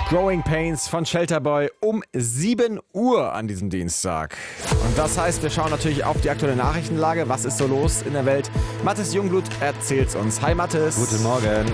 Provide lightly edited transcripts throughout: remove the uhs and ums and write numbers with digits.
Growing Pains von Shelterboy um 7 Uhr an diesem Dienstag. Und das heißt, wir schauen natürlich auf die aktuelle Nachrichtenlage. Was ist so los in der Welt? Mathis Jungblut erzählt's uns. Hi Mathis. Guten Morgen.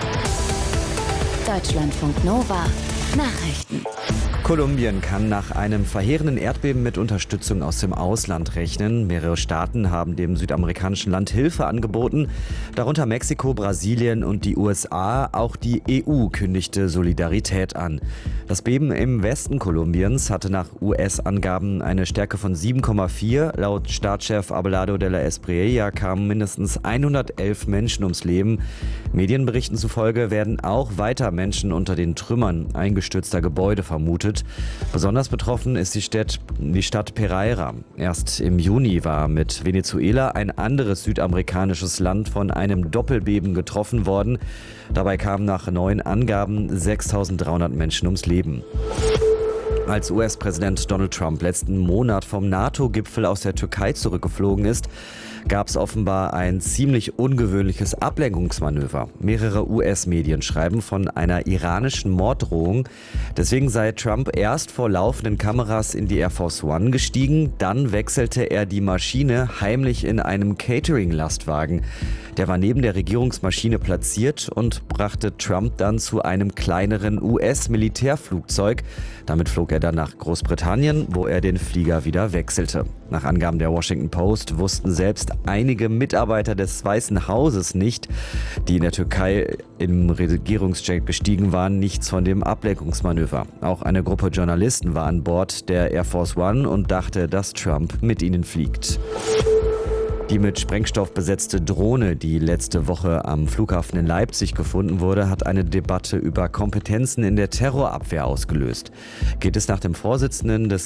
Deutschlandfunk Nova. Nachrichten. Kolumbien kann nach einem verheerenden Erdbeben mit Unterstützung aus dem Ausland rechnen. Mehrere Staaten haben dem südamerikanischen Land Hilfe angeboten, darunter Mexiko, Brasilien und die USA. Auch die EU kündigte Solidarität an. Das Beben im Westen Kolumbiens hatte nach US-Angaben eine Stärke von 7,4. Laut Staatschef Abelardo de la Espriella kamen mindestens 111 Menschen ums Leben. Medienberichten zufolge werden auch weiter Menschen unter den Trümmern eingestürzter Gebäude vermutet. Besonders betroffen ist die Stadt Pereira. Erst im Juni war mit Venezuela ein anderes südamerikanisches Land von einem Doppelbeben getroffen worden. Dabei kamen nach neuen Angaben 6.300 Menschen ums Leben. Als US-Präsident Donald Trump letzten Monat vom NATO-Gipfel aus der Türkei zurückgeflogen ist, gab es offenbar ein ziemlich ungewöhnliches Ablenkungsmanöver. Mehrere US-Medien schreiben von einer iranischen Morddrohung. Deswegen sei Trump erst vor laufenden Kameras in die Air Force One gestiegen, dann wechselte er die Maschine heimlich in einem Catering-Lastwagen. Der war neben der Regierungsmaschine platziert und brachte Trump dann zu einem kleineren US-Militärflugzeug. Damit flog er dann nach Großbritannien, wo er den Flieger wieder wechselte. Nach Angaben der Washington Post wussten selbst einige Mitarbeiter des Weißen Hauses nicht, die in der Türkei im Regierungsjet gestiegen waren, nichts von dem Ablenkungsmanöver. Auch eine Gruppe Journalisten war an Bord der Air Force One und dachte, dass Trump mit ihnen fliegt. Die mit Sprengstoff besetzte Drohne, die letzte Woche am Flughafen in Leipzig gefunden wurde, hat eine Debatte über Kompetenzen in der Terrorabwehr ausgelöst. Geht es nach dem Vorsitzenden des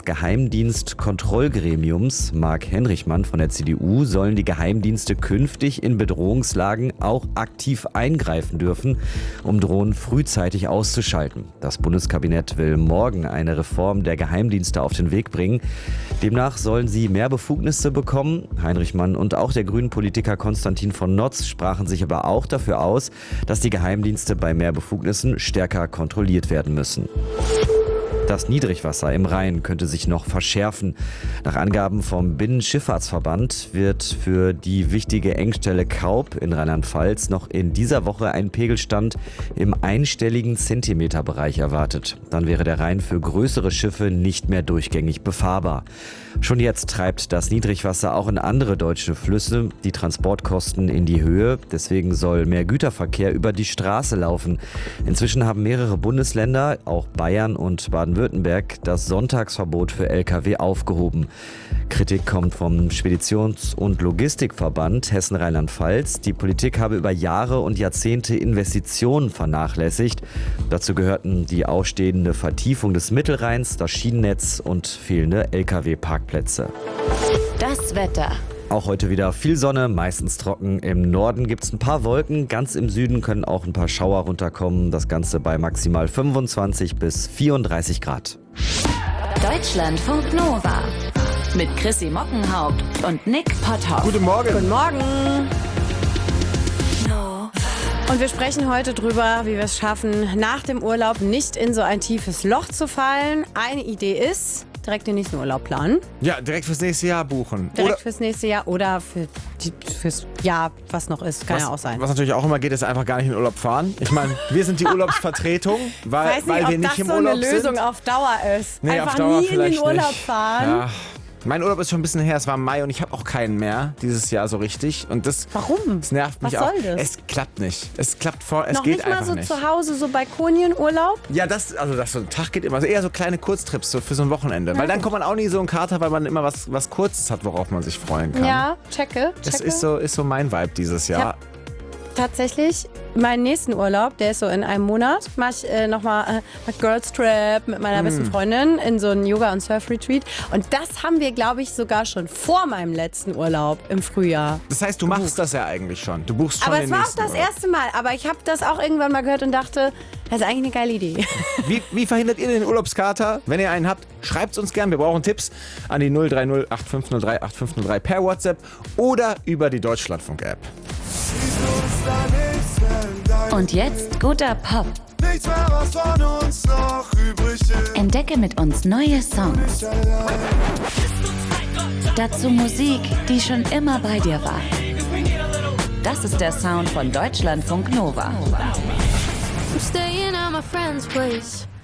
Geheimdienstkontrollgremiums, Marc Henrichmann von der CDU, sollen die Geheimdienste künftig in Bedrohungslagen auch aktiv eingreifen dürfen, um Drohnen frühzeitig auszuschalten. Das Bundeskabinett will morgen eine Reform der Geheimdienste auf den Weg bringen. Demnach sollen sie mehr Befugnisse bekommen. Henrichmann und auch der grünen Politiker Konstantin von Notz sprachen sich aber auch dafür aus, dass die Geheimdienste bei mehr Befugnissen stärker kontrolliert werden müssen. Das Niedrigwasser im Rhein könnte sich noch verschärfen. Nach Angaben vom Binnenschifffahrtsverband wird für die wichtige Engstelle Kaup in Rheinland-Pfalz noch in dieser Woche ein Pegelstand im einstelligen Zentimeterbereich erwartet. Dann wäre der Rhein für größere Schiffe nicht mehr durchgängig befahrbar. Schon jetzt treibt das Niedrigwasser auch in andere deutsche Flüsse die Transportkosten in die Höhe. Deswegen soll mehr Güterverkehr über die Straße laufen. Inzwischen haben mehrere Bundesländer, auch Bayern und Baden-Württemberg, das Sonntagsverbot für Lkw aufgehoben. Kritik kommt vom Speditions- und Logistikverband Hessen-Rheinland-Pfalz. Die Politik habe über Jahre und Jahrzehnte Investitionen vernachlässigt. Dazu gehörten die ausstehende Vertiefung des Mittelrheins, das Schienennetz und fehlende Lkw-Parkplätze. Das Wetter. Auch heute wieder viel Sonne, meistens trocken. Im Norden gibt es ein paar Wolken, ganz im Süden können auch ein paar Schauer runterkommen. Das Ganze bei maximal 25 bis 34 Grad. Deutschlandfunk Nova. Mit Chrissy Mockenhaupt und Nick Potthoff. Guten Morgen. Guten Morgen. Und wir sprechen heute drüber, wie wir es schaffen, nach dem Urlaub nicht in so ein tiefes Loch zu fallen. Eine Idee ist, direkt den nächsten Urlaub planen. Ja, direkt fürs nächste Jahr buchen. Direkt fürs nächste Jahr oder fürs Jahr, was noch ist. Kann ja auch sein. Was natürlich auch immer geht, ist einfach gar nicht in den Urlaub fahren. Ich meine, wir sind die Urlaubsvertretung, weil wir nicht im Urlaub sind. Ob das so eine Lösung auf Dauer ist. Nee, einfach auf Dauer nie in den vielleicht Urlaub nicht. fahren. Ja. Mein Urlaub ist schon ein bisschen her, es war im Mai und ich habe auch keinen mehr dieses Jahr so richtig. Und Warum? Das nervt mich Was auch. soll das? Es klappt nicht. Es klappt es Noch geht nicht mal einfach so nicht. zu Hause, so Balkonienurlaub? Ja, das so ein Tag geht immer. Also eher so kleine Kurztrips so für so ein Wochenende. Weil dann kommt man auch nie so einen Kater, weil man immer was Kurzes hat, worauf man sich freuen kann. Ja, checke. Das ist so mein Vibe dieses Jahr. Tatsächlich, meinen nächsten Urlaub, der ist so in einem Monat, mache ich nochmal Girls Trip mit meiner besten Freundin in so einen Yoga- und Surf-Retreat. Und das haben wir, glaube ich, sogar schon vor meinem letzten Urlaub im Frühjahr. Das heißt, du machst das ja eigentlich schon. Du buchst schon Aber den es war auch nächsten das Urlaub. erste Mal. Aber ich habe das auch irgendwann mal gehört und dachte, das ist eigentlich eine geile Idee. Wie verhindert ihr den Urlaubskater? Wenn ihr einen habt, schreibt es uns gern. Wir brauchen Tipps an die 030 8503 8503 per WhatsApp oder über die Deutschlandfunk-App. Und jetzt guter Pop. nichts mehr, was von uns noch übrig ist. Entdecke mit uns neue Songs. Dazu Musik, die schon immer bei dir war. Das ist der Sound von Deutschlandfunk Nova. I'm staying at my friend's place.